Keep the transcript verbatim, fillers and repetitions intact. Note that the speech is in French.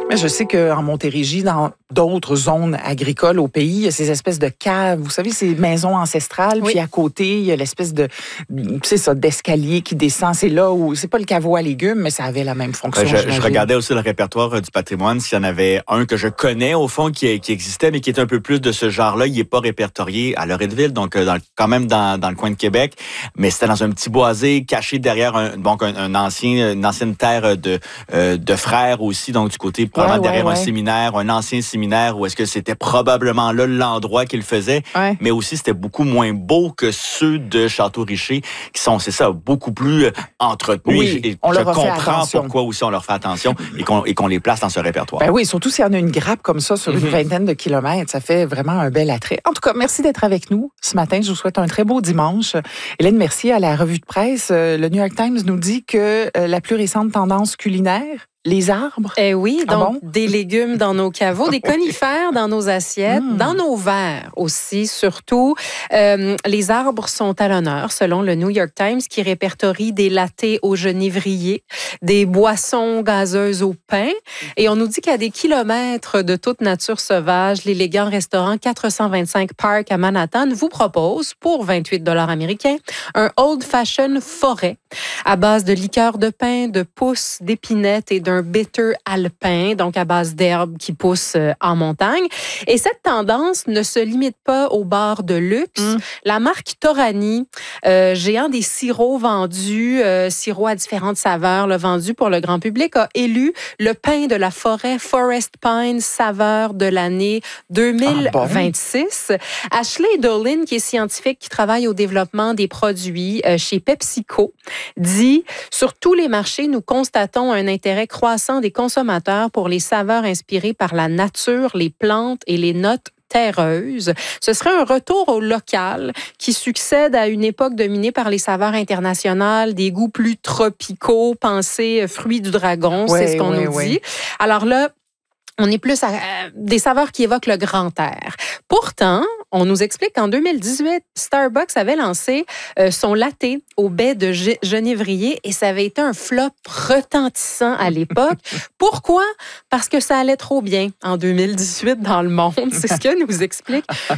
Mais je sais qu'en Montérégie, dans d'autres zones agricoles au pays, il y a ces espèces de caves, vous savez, ces maisons ancestrales, oui. Puis à côté, il y a l'espèce de, c'est ça, d'escalier qui descend. C'est là où, c'est pas le caveau à légumes, mais ça avait la même fonction. Je, je regardais aussi le répertoire du patrimoine, s'il y en avait un que je connais, au fond, qui, qui existait, mais qui est un peu plus de ce genre-là. Il n'est pas répertorié à Loretteville, donc dans, quand même dans, dans le coin de Québec, mais c'était dans un petit boisé caché derrière un, donc un, un ancien, une ancienne terre de, euh, de frères aussi, donc du côté probablement ouais, derrière ouais, un ouais. séminaire, un ancien séminaire, où est-ce que c'était probablement là l'endroit qu'il faisait, ouais. mais aussi c'était beaucoup moins beau que ceux de Château-Richer, qui sont, c'est ça, beaucoup plus entretenus. Oui, et on je leur comprends attention. pourquoi aussi on leur fait attention et qu'on, et qu'on les place dans ce répertoire. Ben oui, surtout s'il y en a une grappe comme ça sur une mm-hmm. vingtaine de kilomètres, ça fait vraiment un bel attrait. En tout cas, merci d'être avec nous ce matin. Je vous souhaite un très beau dimanche. Hélène Mercier, à la revue de presse, le New York Times nous dit que la plus récente tendance culinaire, les arbres? Eh oui, donc ah bon? Des légumes dans nos caveaux, des conifères dans nos assiettes, mmh. dans nos verres aussi, surtout. Euh, les arbres sont à l'honneur, selon le New York Times, qui répertorie des lattés au genévrier, des boissons gazeuses au pain. Et on nous dit qu'à des kilomètres de toute nature sauvage, l'élégant restaurant quatre cent vingt-cinq Park à Manhattan vous propose, pour vingt-huit dollars américains, un Old Fashioned forêt à base de liqueur de pain, de pousses, d'épinettes et d'un un bitter alpin, donc à base d'herbes qui poussent en montagne. Et cette tendance ne se limite pas aux bars de luxe. Mm. La marque Torani, euh, géant des sirops vendus, euh, sirops à différentes saveurs, là, vendus pour le grand public, a élu le pain de la forêt Forest Pine saveur de l'année deux mille vingt-six. Ah bon? Ashley Dolan, qui est scientifique, qui travaille au développement des produits euh, chez PepsiCo, dit « Sur tous les marchés, nous constatons un intérêt croissant des consommateurs pour les saveurs inspirées par la nature, les plantes et les notes terreuses. Ce serait un retour au local qui succède à une époque dominée par les saveurs internationales, des goûts plus tropicaux, pensez fruits du dragon, oui, c'est ce qu'on oui, nous oui. dit. Alors là, on est plus à euh, des saveurs qui évoquent le grand air. Pourtant, on nous explique qu'en deux mille dix-huit, Starbucks avait lancé euh, son latte au baie de ge- genévrier et ça avait été un flop retentissant à l'époque. Pourquoi? Parce que ça allait trop bien en deux mille dix-huit dans le monde. C'est ce que nous explique